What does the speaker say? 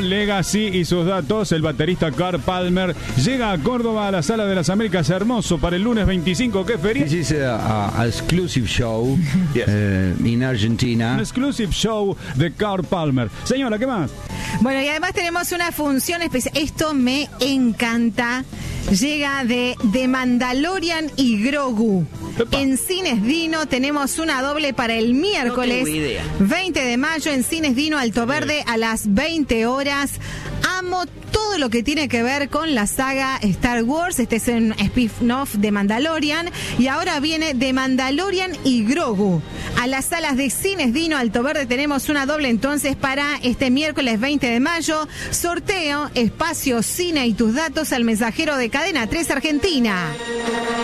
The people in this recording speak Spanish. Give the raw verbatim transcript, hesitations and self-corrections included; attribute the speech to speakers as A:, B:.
A: Tron Legacy y sus datos. El baterista Carl Palmer llega a Córdoba a la Sala de las Américas Hermoso para el lunes veinticinco. ¿Qué feria?
B: This is a, a exclusive show yes. uh, in Argentina.
A: Un exclusive show de Carl Palmer. Señora, ¿qué más?
C: Bueno, y además tenemos una función especial. Esto me encanta. Llega de The Mandalorian y Grogu. Epa. En Cines Dino tenemos una doble para el miércoles no veinte de mayo en Cines Dino Alto Verde a las veinte horas. Amo todo lo que tiene que ver con la saga Star Wars. Este es un spin-off de Mandalorian. Y ahora viene The Mandalorian y Grogu. A las salas de Cines Dino Alto Verde tenemos una doble entonces para este miércoles veinte de mayo. Sorteo, espacio, cine y tus datos al mensajero de Cadena tres Argentina.